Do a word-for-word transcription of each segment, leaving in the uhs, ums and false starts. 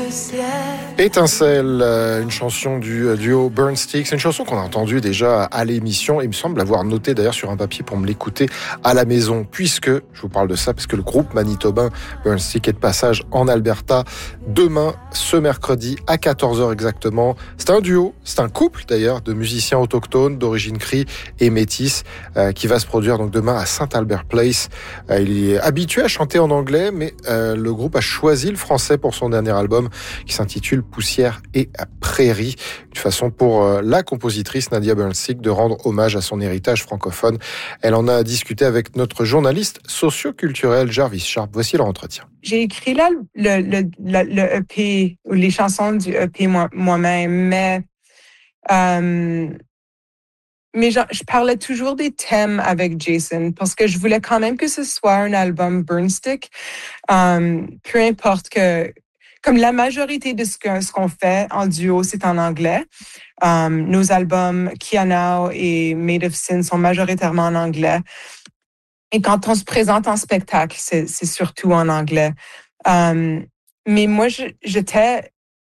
Étincelle, une chanson du duo Burnstick. C'est une chanson qu'on a entendue déjà à l'émission et il me semble l'avoir notée d'ailleurs sur un papier pour me l'écouter à la maison, puisque, je vous parle de ça, parce que le groupe manitobain Burnstick est de passage en Alberta demain, ce mercredi, à quatorze heures exactement. C'est un duo, c'est un couple d'ailleurs, de musiciens autochtones d'origine cri et métisse euh, qui va se produire donc demain à Saint Albert Place. Euh, il est habitué à chanter en anglais, mais euh, le groupe a choisi le français pour son dernier album qui s'intitule Poussière et Prairie. Une façon pour la compositrice Nadia Burnstick de rendre hommage à son héritage francophone. Elle en a discuté avec notre journaliste socio-culturel Jarvis Sharp. Voici leur entretien. J'ai écrit là le, le, le, le E P, ou les chansons du E P moi, moi-même, mais, euh, mais genre, je parlais toujours des thèmes avec Jason parce que je voulais quand même que ce soit un album Burnstick. Euh, peu importe que Comme la majorité de ce, que, ce qu'on fait en duo, c'est en anglais. Um, nos albums Kianao et Made of Sin sont majoritairement en anglais. Et quand on se présente en spectacle, c'est, c'est surtout en anglais. Um, mais moi, je, j'étais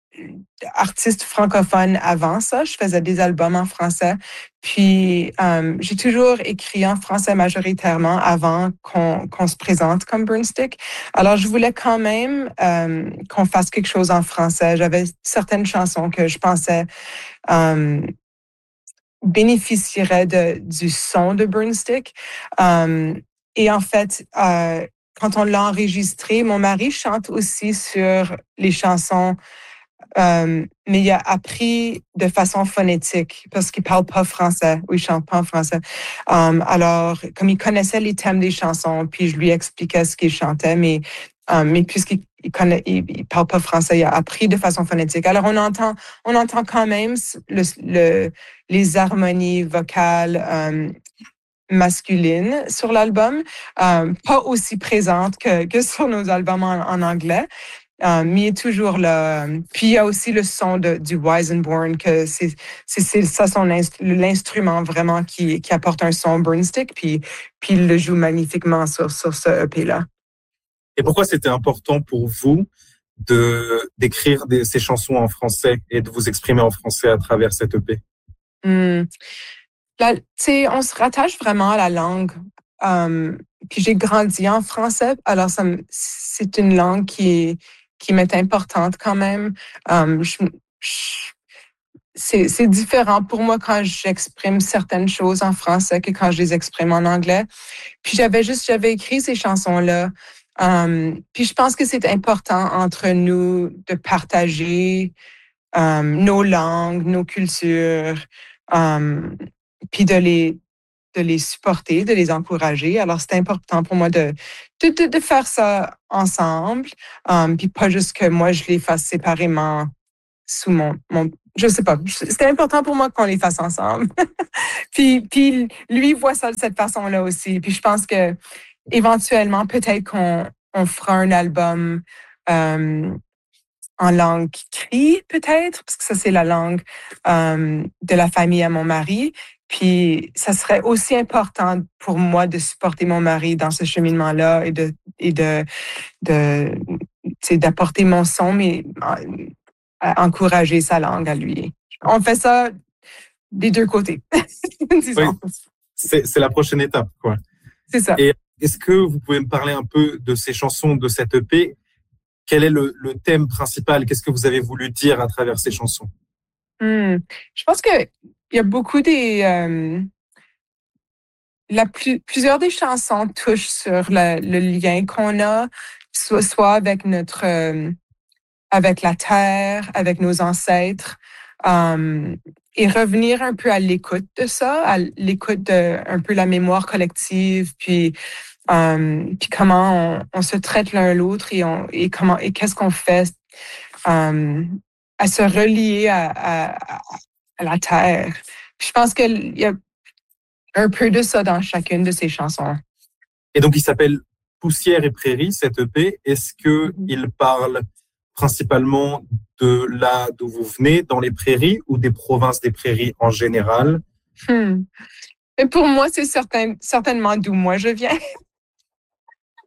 artiste francophone avant ça. Je faisais des albums en français. Puis, euh, j'ai toujours écrit en français majoritairement avant qu'on, qu'on se présente comme Burnstick. Alors, je voulais quand même euh, qu'on fasse quelque chose en français. J'avais certaines chansons que je pensais euh, bénéficieraient de, du son de Burnstick. Euh, et en fait, euh, quand on l'a enregistré, mon mari chante aussi sur les chansons. Euh, mais il a appris de façon phonétique parce qu'il parle pas français ou il chante pas en français. Um, alors, comme il connaissait les thèmes des chansons, puis je lui expliquais ce qu'il chantait, mais, um, mais puisqu'il il connaît, il, il parle pas français, il a appris de façon phonétique. Alors, on entend, on entend quand même le, le, les harmonies vocales um, masculines sur l'album, um, pas aussi présentes que, que sur nos albums en, en anglais. Euh, mais il est toujours là. Puis il y a aussi le son de, du Weizenborn, que c'est, c'est, c'est ça son inst- l'instrument vraiment qui, qui apporte un son Burnstick, puis, puis il le joue magnifiquement sur, sur ce E P-là. Et pourquoi c'était important pour vous de, d'écrire des, ces chansons en français et de vous exprimer en français à travers cet E P? Hum. Là, tu sais, on se rattache vraiment à la langue. Um, puis j'ai grandi en français, alors ça me, c'est une langue qui est qui m'est importante quand même. Um, je, je, c'est, c'est différent pour moi quand j'exprime certaines choses en français que quand je les exprime en anglais. Puis j'avais juste, j'avais écrit ces chansons-là. Um, puis je pense que c'est important entre nous de partager um, nos langues, nos cultures, um, puis de les de les supporter, de les encourager. Alors, c'est important pour moi de, de, de, de faire ça ensemble, um, puis pas juste que moi, je les fasse séparément sous mon... mon je sais pas. C'était important pour moi qu'on les fasse ensemble. puis, puis, lui voit ça de cette façon-là aussi. Puis, je pense que éventuellement, peut-être qu'on on fera un album um, en langue cri, peut-être, parce que ça, c'est la langue um, de la famille à mon mari. Puis, ça serait aussi important pour moi de supporter mon mari dans ce cheminement-là et de, et de, de, tu sais, d'apporter mon son, mais à encourager sa langue à lui. On fait ça des deux côtés. Oui, c'est, c'est la prochaine étape, quoi. C'est ça. Et est-ce que vous pouvez me parler un peu de ces chansons, de cette E P? Quel est le, le thème principal? Qu'est-ce que vous avez voulu dire à travers ces chansons? Hmm. Je pense que il y a beaucoup des... Euh, la plus, plusieurs des chansons touchent sur le, le lien qu'on a, soit, soit avec notre... Euh, avec la terre, avec nos ancêtres, um, et revenir un peu à l'écoute de ça, à l'écoute de un peu la mémoire collective, puis, um, puis comment on, on se traite l'un l'autre et, on, et, comment, et qu'est-ce qu'on fait um, à se relier à, à, à la terre. Puis je pense qu'il y a un peu de ça dans chacune de ces chansons. Et donc, il s'appelle Poussière et Prairie, cette E P. Est-ce que mm-hmm. il parle principalement de là d'où vous venez, dans les prairies, ou des provinces des prairies en général? Hmm. Et pour moi, c'est certain, certainement d'où moi je viens.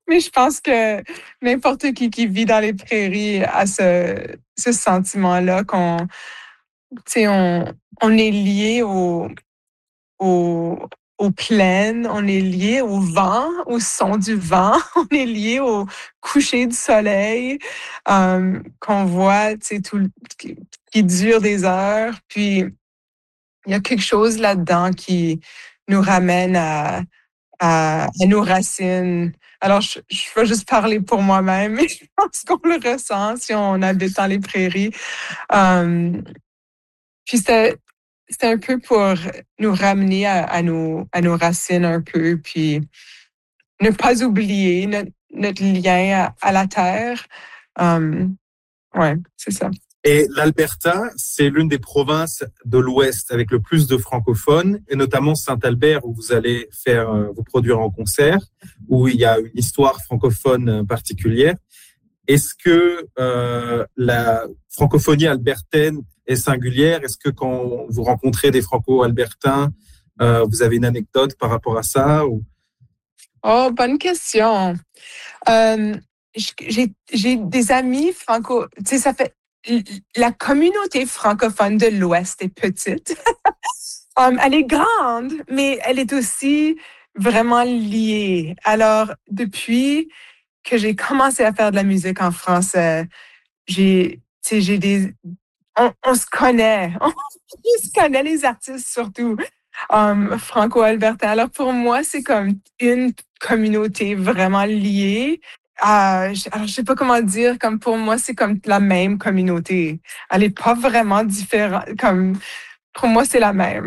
Mais je pense que n'importe qui qui vit dans les prairies a ce, ce sentiment-là qu'on, tu sais, on, on est lié au, au, aux plaines, on est lié au vent, au son du vent, on est lié au coucher du soleil, euh, qu'on voit, tu sais, tout, qui, qui dure des heures. Puis, il y a quelque chose là-dedans qui nous ramène à, à, à nos racines. Alors, je, je vais juste parler pour moi-même, mais je pense qu'on le ressent si on habite dans les prairies. Euh, puis c'était, c'était un peu pour nous ramener à, à, nos, à nos racines un peu, puis ne pas oublier notre, notre lien à, à la terre. Euh, ouais, c'est ça. Et l'Alberta, c'est l'une des provinces de l'Ouest avec le plus de francophones, et notamment Saint-Albert, où vous allez faire, vous produire en concert, où il y a une histoire francophone particulière. Est-ce que euh, la francophonie albertaine est singulière? Est-ce que quand vous rencontrez des franco-albertains, euh, vous avez une anecdote par rapport à ça ou... Oh, bonne question. Euh, j'ai, j'ai des amis franco... Tu sais, ça fait... La communauté francophone de l'Ouest est petite. um, elle est grande, mais elle est aussi vraiment liée. Alors, depuis que j'ai commencé à faire de la musique en français, j'ai, tu sais, j'ai des... On, on se connaît. On se connaît, les artistes surtout. Um, franco-albertain. Alors, pour moi, c'est comme une communauté vraiment liée. Euh, je, alors, je sais pas comment dire, comme pour moi, c'est comme la même communauté. Elle est pas vraiment différente. Comme, pour moi, c'est la même.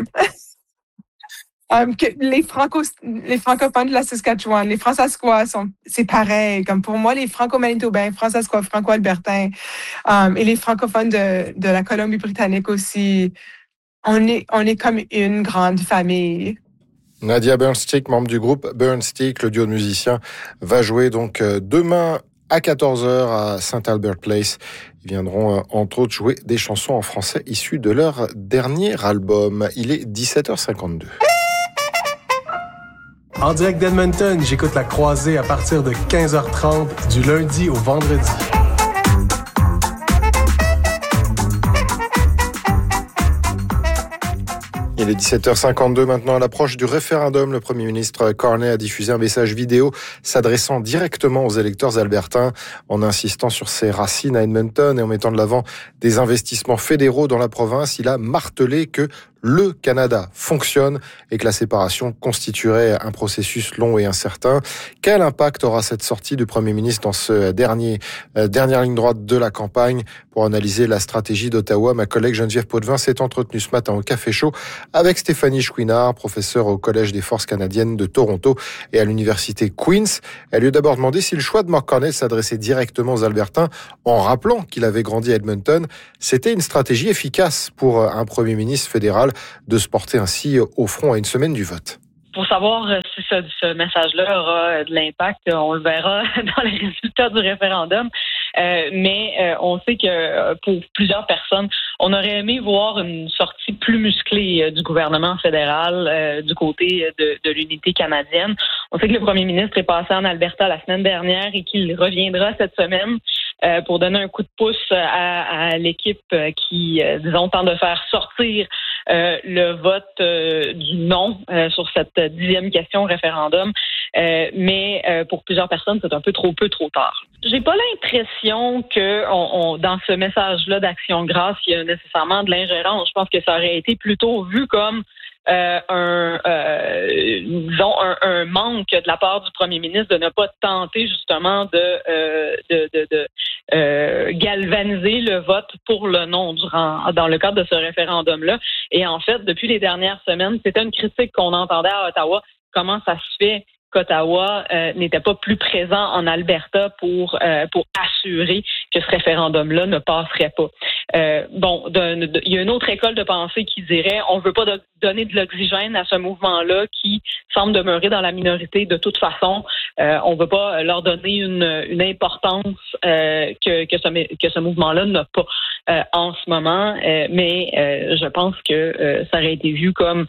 um, que les franco, les francophones de la Saskatchewan, les Françaisquois sont, c'est pareil. Comme pour moi, les franco-manitobains, Françaisquois, franco-albertains, um, et les francophones de, de la Colombie-Britannique aussi. On est, on est comme une grande famille. Nadia Bernstick, membre du groupe Bernstick, le duo de musiciens, va jouer donc demain à quatorze heures à Saint Albert Place. Ils viendront entre autres jouer des chansons en français issues de leur dernier album. Il est dix-sept heures cinquante-deux. En direct d'Edmonton, j'écoute La Croisée à partir de quinze heures trente du lundi au vendredi. Il est dix-sept heures cinquante-deux maintenant. À l'approche du référendum, le Premier ministre Carney a diffusé un message vidéo s'adressant directement aux électeurs albertains en insistant sur ses racines à Edmonton et en mettant de l'avant des investissements fédéraux dans la province. Il a martelé que le Canada fonctionne et que la séparation constituerait un processus long et incertain. Quel impact aura cette sortie du Premier ministre dans ce dernier, euh, dernière ligne droite de la campagne? Pour analyser la stratégie d'Ottawa, ma collègue Geneviève Potvin s'est entretenue ce matin au Café Chaud avec Stéphanie Chouinard, professeure au Collège des Forces canadiennes de Toronto et à l'Université Queen's. Elle lui a d'abord demandé si le choix de Mark Carney s'adressait directement aux Albertains en rappelant qu'il avait grandi à Edmonton, c'était une stratégie efficace pour un Premier ministre fédéral de se porter ainsi au front à une semaine du vote. Pour savoir si ce, ce message-là aura de l'impact, on le verra dans les résultats du référendum. Euh, mais euh, on sait que pour plusieurs personnes, on aurait aimé voir une sortie plus musclée euh, du gouvernement fédéral euh, du côté de, de l'unité canadienne. On sait que le premier ministre est passé en Alberta la semaine dernière et qu'il reviendra cette semaine euh, pour donner un coup de pouce à, à l'équipe qui, euh, disons, tente de faire sortir euh, le vote euh, du non euh, sur cette dixième question référendum. Euh, mais euh, pour plusieurs personnes, c'est un peu trop peu, trop tard. J'ai pas l'impression que on, on, dans ce message-là d'Action Grâce, il y a nécessairement de l'ingérence. Je pense que ça aurait été plutôt vu comme euh, un, euh, disons, un, un manque de la part du premier ministre de ne pas tenter justement de, euh, de, de, de euh, galvaniser le vote pour le non durant, dans le cadre de ce référendum-là. Et en fait, depuis les dernières semaines, c'était une critique qu'on entendait à Ottawa. Comment ça se fait qu'Ottawa euh, n'était pas plus présent en Alberta pour euh, pour assurer que ce référendum-là ne passerait pas. Euh, bon, il y a une autre école de pensée qui dirait on veut pas de, donner de l'oxygène à ce mouvement-là qui semble demeurer dans la minorité de toute façon. Euh, on veut pas leur donner une, une importance euh, que, que, ce, que ce mouvement-là n'a pas. euh, en ce moment, euh, mais euh, je pense que euh, ça aurait été vu comme,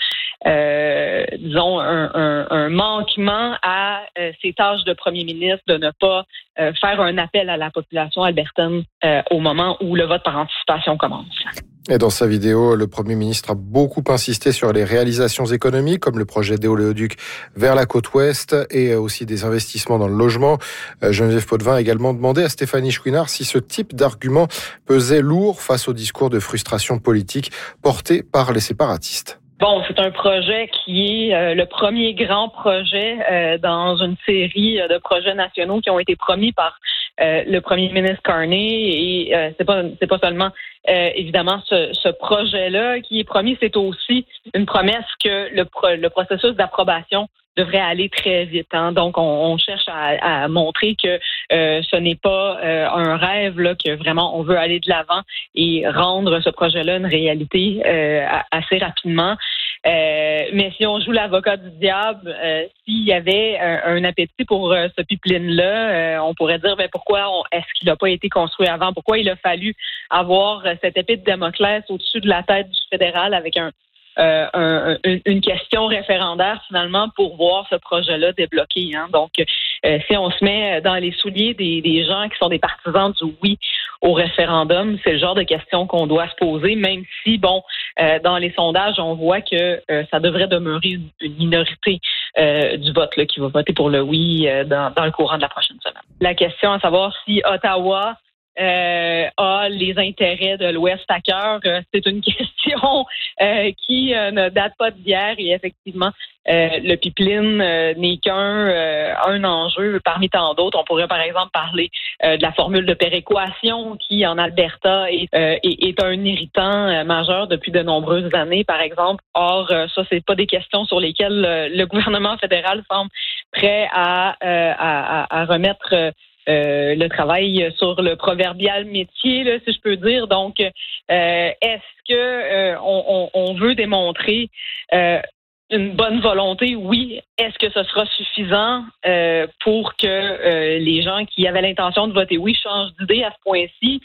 euh, disons, un, un, un manquement à euh, ses tâches de premier ministre de ne pas euh, faire un appel à la population albertaine euh, au moment où le vote par anticipation commence. Et dans sa vidéo, le Premier ministre a beaucoup insisté sur les réalisations économiques, comme le projet d'éoléoduc vers la côte ouest et aussi des investissements dans le logement. Geneviève Potvin a également demandé à Stéphanie Chouinard si ce type d'argument pesait lourd face au discours de frustration politique porté par les séparatistes. Bon, c'est un projet qui est euh, le premier grand projet euh, dans une série de projets nationaux qui ont été promis par euh, le premier ministre Carney. Et euh, c'est pas c'est pas seulement euh, évidemment ce, ce projet-là qui est promis, c'est aussi une promesse que le, pro, le processus d'approbation devrait aller très vite. Hein. Donc, on, on cherche à, à montrer que euh, ce n'est pas euh, un rêve, là, que vraiment on veut aller de l'avant et rendre ce projet-là une réalité euh, assez rapidement. Euh, mais si on joue l'avocat du diable, euh, s'il y avait un, un appétit pour euh, ce pipeline-là, euh, on pourrait dire ben, pourquoi on, est-ce qu'il n'a pas été construit avant? Pourquoi il a fallu avoir cette épée de Damoclès au-dessus de la tête du fédéral avec un Euh, un, une question référendaire finalement pour voir ce projet-là débloqué. Hein. Donc, euh, si on se met dans les souliers des, des gens qui sont des partisans du oui au référendum, c'est le genre de questions qu'on doit se poser, même si, bon, euh, dans les sondages, on voit que euh, ça devrait demeurer une, une minorité euh, du vote là, qui va voter pour le oui euh, dans, dans le courant de la prochaine semaine. La question à savoir si Ottawa Euh, a les intérêts de l'Ouest à cœur. Euh, c'est une question euh, qui euh, ne date pas d'hier et effectivement, euh, le pipeline euh, n'est qu'un euh, un enjeu parmi tant d'autres. On pourrait par exemple parler euh, de la formule de péréquation qui, en Alberta, est, euh, est, est un irritant euh, majeur depuis de nombreuses années, par exemple. Or, euh, ça, c'est pas des questions sur lesquelles euh, le gouvernement fédéral semble prêt à, euh, à, à, à remettre euh, Euh, le travail sur le proverbial métier, là, si je peux dire. Donc, euh, est-ce que euh, on, on, on veut démontrer euh, une bonne volonté? Oui. Est-ce que ce sera suffisant euh, pour que euh, les gens qui avaient l'intention de voter oui changent d'idée à ce point-ci?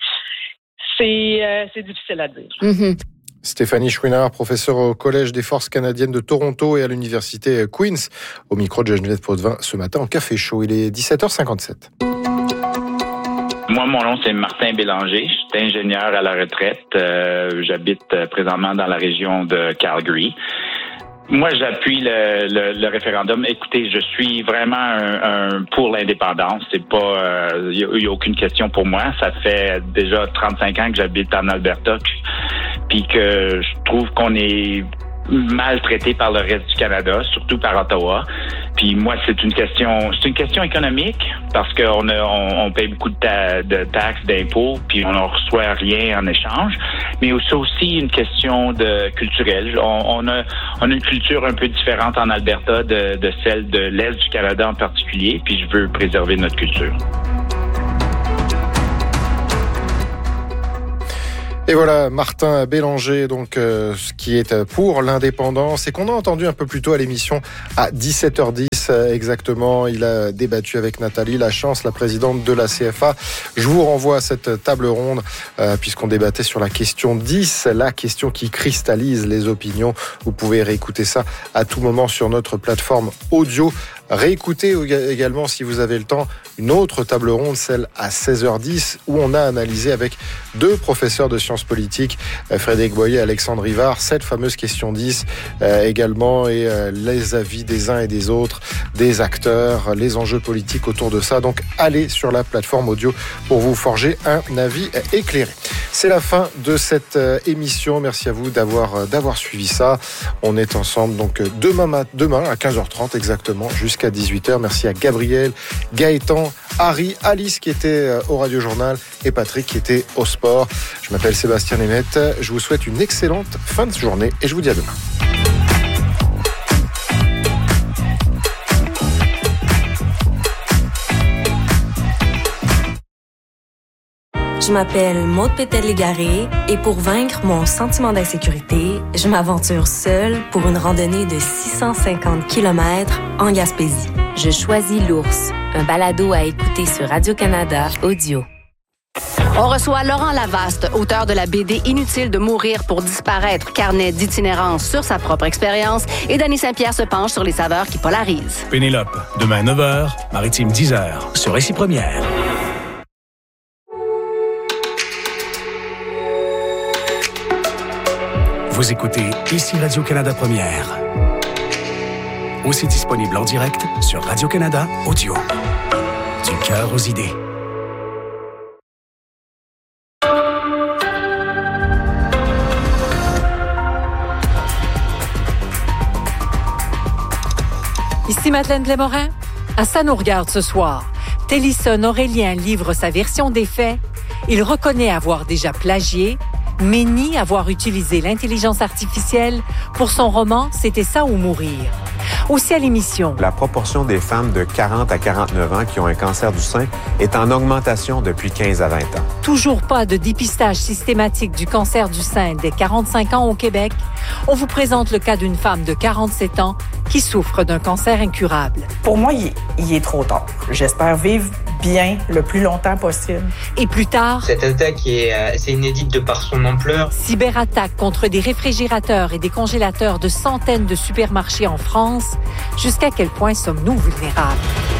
C'est, euh, c'est difficile à dire. Mm-hmm. Stéphanie Chouinard, professeure au Collège des Forces canadiennes de Toronto et à l'Université Queen's, au micro de Geneviève Potvin ce matin en Café Chaud. Il est dix-sept heures cinquante-sept. Moi, mon nom, c'est Martin Bélanger. Je suis ingénieur à la retraite. Euh, j'habite présentement dans la région de Calgary. Moi, j'appuie le, le, le référendum. Écoutez, je suis vraiment un, un pour l'indépendance. C'est pas, il euh, y, y a aucune question pour moi. Ça fait déjà trente-cinq ans que j'habite en Alberta, puis que je trouve qu'on est maltraité par le reste du Canada, surtout par Ottawa. Puis moi, c'est une question, c'est une question économique parce qu'on a, on, on paye beaucoup de, ta, de taxes, d'impôts, puis on n'en reçoit rien en échange. Mais c'est aussi une question de culturelle. On, on a, on a une culture un peu différente en Alberta de, de celle de l'Est du Canada en particulier. Puis je veux préserver notre culture. Et voilà, Martin Bélanger, donc, euh, qui est pour l'indépendance et qu'on a entendu un peu plus tôt à l'émission à dix-sept heures dix euh, exactement. Il a débattu avec Nathalie Lachance, la présidente de la C F A. Je vous renvoie à cette table ronde euh, puisqu'on débattait sur la question dix, la question qui cristallise les opinions. Vous pouvez réécouter ça à tout moment sur notre plateforme audio. Réécoutez également, si vous avez le temps, une autre table ronde, celle à seize heures dix, où on a analysé avec deux professeurs de sciences politiques, Frédéric Boyer et Alexandre Rivard, cette fameuse question dix euh, également, et euh, les avis des uns et des autres, des acteurs, les enjeux politiques autour de ça. Donc, allez sur la plateforme audio pour vous forger un avis éclairé. C'est la fin de cette euh, émission. Merci à vous d'avoir, euh, d'avoir suivi ça. On est ensemble donc demain, demain à quinze heures trente exactement, jusqu'à dix-huit heures. Merci à Gabriel, Gaëtan, Harry, Alice qui était au Radio Journal et Patrick qui était au sport. Je m'appelle Sébastien Lemette. Je vous souhaite une excellente fin de journée et je vous dis à demain. Je m'appelle Maude Pétel-Légaré et pour vaincre mon sentiment d'insécurité, je m'aventure seule pour une randonnée de six cent cinquante kilomètres en Gaspésie. Je choisis l'ours, un balado à écouter sur Radio-Canada Audio. On reçoit Laurent Lavaste, auteur de la B D Inutile de mourir pour disparaître, carnet d'itinérance sur sa propre expérience, et Dany Saint-Pierre se penche sur les saveurs qui polarisent. Pénélope, demain neuf heures, Maritime dix heures, sur Récit Première. Vous écoutez ici Radio-Canada Première. Aussi disponible en direct sur Radio-Canada Audio. Du cœur aux idées. Ici Madeleine Blais-Morin. À Ça nous regarde ce soir. Télisson Aurélien livre sa version des faits. Il reconnaît avoir déjà plagié, mais nie avoir utilisé l'intelligence artificielle pour son roman « C'était ça ou mourir ». Aussi à l'émission. La proportion des femmes de quarante à quarante-neuf ans qui ont un cancer du sein est en augmentation depuis quinze à vingt ans. Toujours pas de dépistage systématique du cancer du sein dès quarante-cinq ans au Québec. On vous présente le cas d'une femme de quarante-sept ans qui souffre d'un cancer incurable. Pour moi, il, il est trop tard. J'espère vivre bien le plus longtemps possible. Et plus tard... Cette attaque est assez inédite de par son ampleur. Cyberattaque contre des réfrigérateurs et des congélateurs de centaines de supermarchés en France. Jusqu'à quel point sommes-nous vulnérables?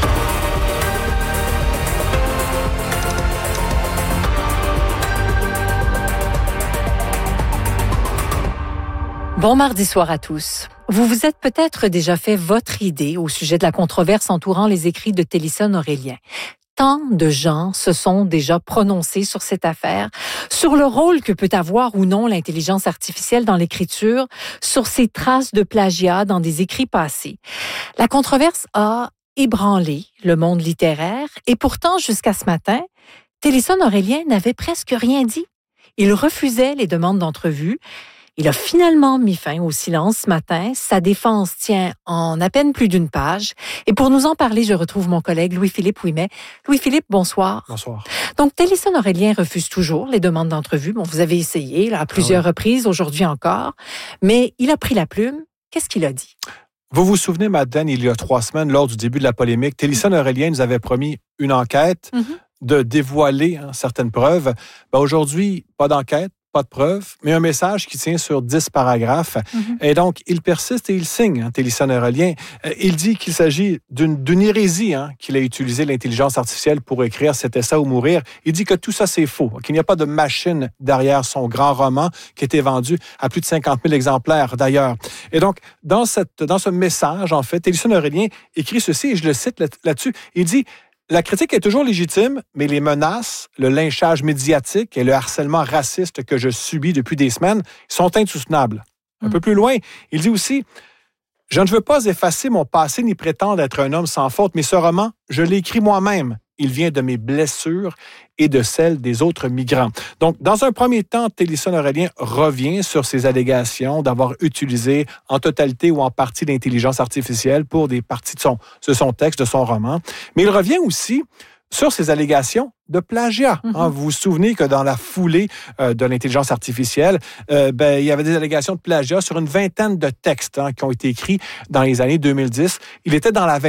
Bon mardi soir à tous. Vous vous êtes peut-être déjà fait votre idée au sujet de la controverse entourant les écrits de Télisson Aurélien. Tant de gens se sont déjà prononcés sur cette affaire, sur le rôle que peut avoir ou non l'intelligence artificielle dans l'écriture, sur ces traces de plagiat dans des écrits passés. La controverse a ébranlé le monde littéraire et pourtant, jusqu'à ce matin, Télisson Aurélien n'avait presque rien dit. Il refusait les demandes d'entrevue. Il a finalement mis fin au silence ce matin. Sa défense tient en à peine plus d'une page. Et pour nous en parler, je retrouve mon collègue Louis-Philippe Ouimet. Louis-Philippe, bonsoir. Bonsoir. Donc, Télisson Aurélien refuse toujours les demandes d'entrevue. Bon, vous avez essayé là, à plusieurs ah oui. reprises, aujourd'hui encore. Mais il a pris la plume. Qu'est-ce qu'il a dit? Vous vous souvenez, Madeleine, il y a trois semaines, lors du début de la polémique, Télisson mmh. Aurélien nous avait promis une enquête, mmh. de dévoiler hein, certaines preuves. Ben, aujourd'hui, pas d'enquête. Pas de preuves, mais un message qui tient sur dix paragraphes. Mm-hmm. Et donc, il persiste et il signe, hein, Télisson Aurélien. Euh, il dit qu'il s'agit d'une, d'une hérésie, hein, qu'il a utilisé l'intelligence artificielle pour écrire « C'était ça ou mourir ». Il dit que tout ça, c'est faux, qu'il n'y a pas de machine derrière son grand roman qui a été vendu à plus de cinquante mille exemplaires, d'ailleurs. Et donc, dans, cette, dans ce message, en fait, Télisson Aurélien écrit ceci, et je le cite là, là-dessus, il dit... La critique est toujours légitime, mais les menaces, le lynchage médiatique et le harcèlement raciste que je subis depuis des semaines sont insoutenables. Un mmh. peu plus loin, il dit aussi « Je ne veux pas effacer mon passé ni prétendre être un homme sans faute, mais ce roman, je l'ai écrit moi-même. Il vient de mes blessures et de celles des autres migrants. » Donc, dans un premier temps, Télisson Aurélien revient sur ses allégations d'avoir utilisé en totalité ou en partie l'intelligence artificielle pour des parties de son, de son texte, de son roman. Mais il revient aussi sur ses allégations de plagiat. Mm-hmm. Hein, vous vous souvenez que dans la foulée euh, de l'intelligence artificielle, euh, ben, il y avait des allégations de plagiat sur une vingtaine de textes hein, qui ont été écrits dans les années deux mille dix. Il était dans la